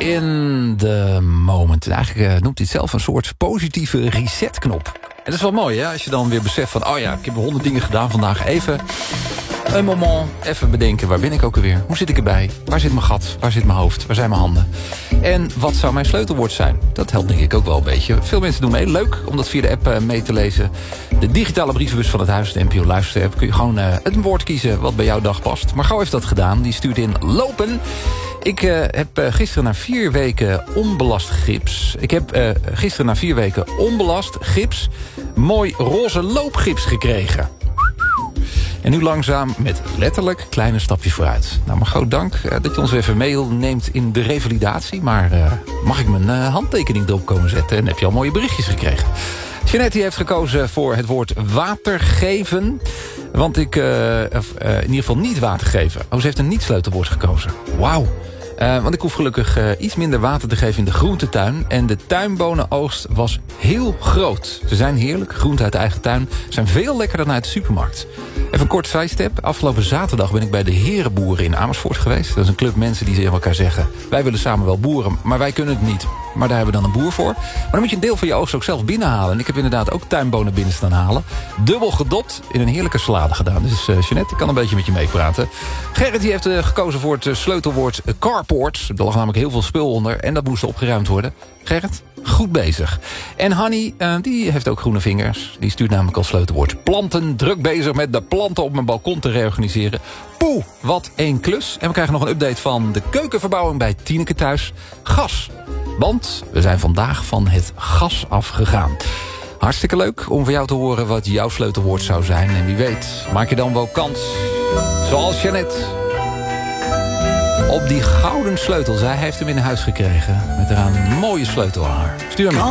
in the moment. En eigenlijk noemt hij het zelf een soort positieve resetknop. En dat is wel mooi, hè? Als je dan weer beseft van... oh ja, ik heb 100 dingen gedaan vandaag. Even een moment, even bedenken. Waar ben ik ook alweer? Hoe zit ik erbij? Waar zit mijn gat? Waar zit mijn hoofd? Waar zijn mijn handen? En wat zou mijn sleutelwoord zijn? Dat helpt denk ik ook wel een beetje. Veel mensen doen mee. Leuk om dat via de app mee te lezen. De digitale brievenbus van het huis, de NPO Luister-app. Kun je gewoon een woord kiezen wat bij jouw dag past. Maar gauw heeft dat gedaan. Die stuurt in lopen. Ik heb gisteren na 4 weken onbelast gips... mooi roze loopgips gekregen. En nu langzaam met letterlijk kleine stapjes vooruit. Nou, maar groot dank dat je ons even meeneemt in de revalidatie. Maar mag ik mijn handtekening erop komen zetten? En heb je al mooie berichtjes gekregen. Jeanette heeft gekozen voor het woord water geven. Want in ieder geval niet water geven. Oh, ze heeft een niet-sleutelwoord gekozen. Wauw. Want ik hoef gelukkig iets minder water te geven in de groentetuin. En de tuinbonenoogst was heel groot. Ze zijn heerlijk, groenten uit de eigen tuin. Zijn veel lekkerder dan uit de supermarkt. Even een kort sidestep. Afgelopen zaterdag ben ik bij de Herenboeren in Amersfoort geweest. Dat is een club mensen die tegen elkaar zeggen... wij willen samen wel boeren, maar wij kunnen het niet. Maar daar hebben we dan een boer voor. Maar dan moet je een deel van je oogst ook zelf binnenhalen. En ik heb inderdaad ook tuinbonen binnen staan halen. Dubbel gedopt in een heerlijke salade gedaan. Dus Jeanette, ik kan een beetje met je meepraten. Gerrit die heeft gekozen voor het sleutelwoord carport. Er lag namelijk heel veel spul onder en dat moest opgeruimd worden. Gerrit, goed bezig. En Hanny, die heeft ook groene vingers. Die stuurt namelijk als sleutelwoord planten. Druk bezig met de planten op mijn balkon te reorganiseren. Poeh, wat een klus. En we krijgen nog een update van de keukenverbouwing bij Tineke thuis. Gas. Want we zijn vandaag van het gas afgegaan. Hartstikke leuk om van jou te horen wat jouw sleutelwoord zou zijn. En wie weet, maak je dan wel kans. Zoals Jeanette. Op die gouden sleutel. Zij heeft hem in huis gekregen. Met eraan een mooie sleutel aan haar. Stuur hem in.